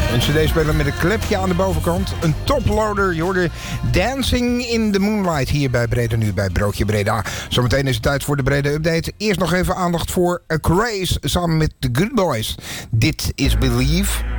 Een cd-speler met een klepje aan de bovenkant. Een toploader. Je hoorde Dancing in the Moonlight hier bij Breda Nu bij Broodje Breda. Zometeen is het tijd voor de Breda Update. Eerst nog even aandacht voor A Craze samen met The Good Boys. Dit is Believe.